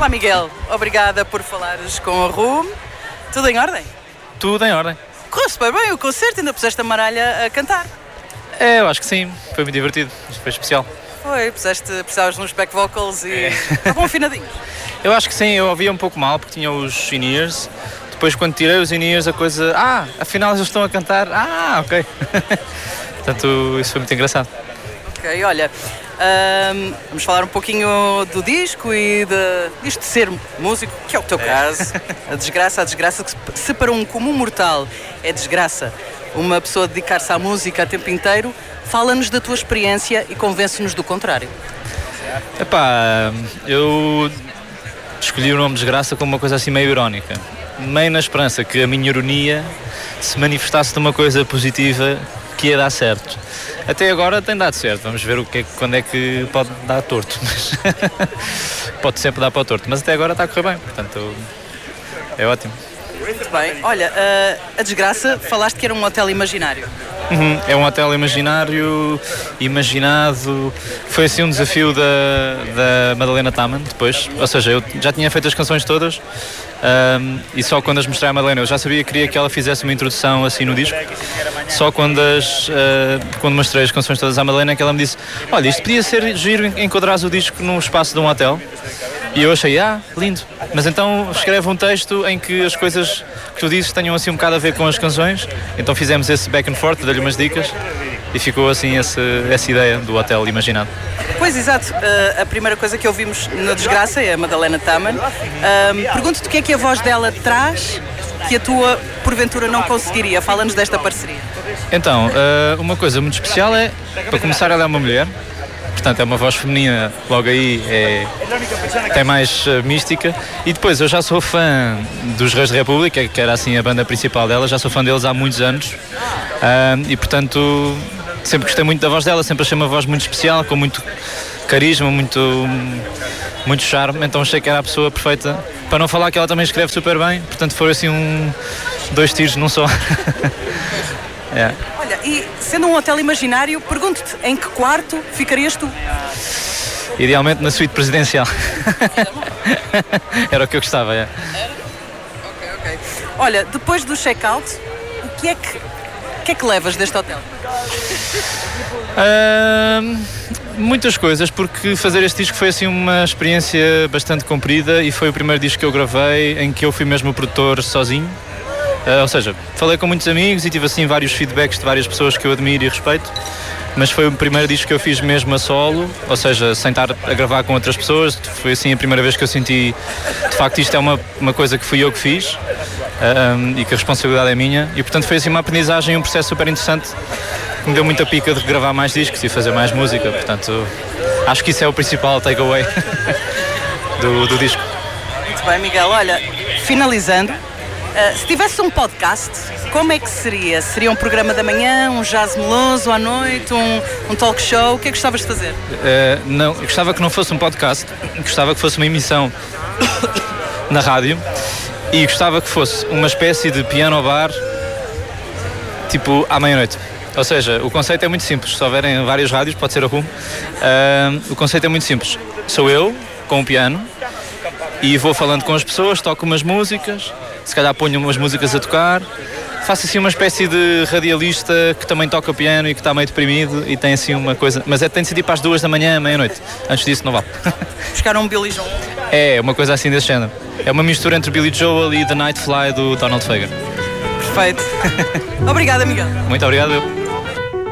Olá Miguel, obrigada por falares com a Ru. Tudo em ordem? Tudo em ordem. Correu super bem o concerto, ainda puseste a Maralha a cantar. Eu acho que sim, foi muito divertido, foi especial. Foi, precisavas de uns back vocals e estavam afinadinhos. Eu acho que sim, eu ouvia um pouco mal porque tinha os in-ears. Depois quando tirei os in-ears a coisa... afinal eles estão a cantar. Ok. Portanto, isso foi muito engraçado. Ok, olha, vamos falar um pouquinho do disco e disto de ser músico, que é o teu caso. A desgraça que se para um comum mortal é desgraça. Uma pessoa dedicar-se à música a tempo inteiro, fala-nos da tua experiência e convence-nos do contrário. Eu escolhi o nome desgraça como uma coisa assim meio irónica. Meio na esperança que a minha ironia se manifestasse de uma coisa positiva que ia dar certo. Até agora tem dado certo, vamos ver quando é que pode dar torto, mas pode sempre dar para o torto, mas até agora está a correr bem, portanto é ótimo. Muito bem, olha, a desgraça, falaste que era um hotel imaginário. É um hotel imaginário, imaginado, foi assim um desafio da Madalena Taman depois, ou seja, eu já tinha feito as canções todas e só quando as mostrei à Madalena, eu já sabia que queria que ela fizesse uma introdução assim no disco, só quando mostrei as canções todas à Madalena é que ela me disse, olha, isto podia ser giro enquadrares o disco num espaço de um hotel. E eu achei, lindo, mas então escreve um texto em que as coisas que tu dizes tenham assim um bocado a ver com as canções. Então fizemos esse back and forth, dei-lhe umas dicas e ficou assim essa ideia do hotel imaginado. Pois, exato, a primeira coisa que ouvimos na desgraça é a Madalena Taman. Pergunto-te o que é que a voz dela traz que a tua, porventura, não conseguiria. Fala-nos desta parceria. Então, uma coisa muito especial é, para começar, ela é uma mulher. Portanto, é uma voz feminina, logo aí tem mais mística. E depois, eu já sou fã dos Reis da República, que era assim a banda principal dela, já sou fã deles há muitos anos. E, portanto, sempre gostei muito da voz dela, sempre achei uma voz muito especial, com muito carisma, muito charme. Então achei que era a pessoa perfeita. Para não falar que ela também escreve super bem, portanto, foi assim dois tiros num só. Olha, e sendo um hotel imaginário, pergunto-te, em que quarto ficarias tu? Idealmente na suíte presidencial. Era o que eu gostava, Era? Ok. Olha, depois do check-out, o que é que levas deste hotel? Muitas coisas, porque fazer este disco foi assim uma experiência bastante comprida e foi o primeiro disco que eu gravei em que eu fui mesmo o produtor sozinho. Ou seja, falei com muitos amigos e tive assim vários feedbacks de várias pessoas que eu admiro e respeito, mas foi o primeiro disco que eu fiz mesmo a solo, ou seja, sem estar a gravar com outras pessoas. Foi assim a primeira vez que eu senti, de facto, isto é uma coisa que fui eu que fiz e que a responsabilidade é minha, e portanto foi assim uma aprendizagem e um processo super interessante que me deu muita pica de gravar mais discos e fazer mais música, portanto acho que isso é o principal takeaway do disco. Muito bem, Miguel, olha, finalizando, se tivesse um podcast, como é que seria? Seria um programa da manhã, um jazz meloso à noite, um talk show? O que é que gostavas de fazer? Não, eu gostava que não fosse um podcast, gostava que fosse uma emissão na rádio e gostava que fosse uma espécie de piano bar, tipo à meia-noite. Ou seja, o conceito é muito simples, se houverem várias rádios, pode ser a RUM, o conceito é muito simples. Sou eu, com o piano, e vou falando com as pessoas, toco umas músicas, se calhar ponho umas músicas a tocar, faço assim uma espécie de radialista que também toca piano e que está meio deprimido e tem assim uma coisa, mas tem de ser tipo às 2 da manhã, meia-noite, antes disso não vale. Buscar um Billy Joel? É, uma coisa assim desse género. É uma mistura entre Billy Joel e The Night Fly do Donald Fagen. Perfeito. Obrigada, Miguel. Muito obrigado.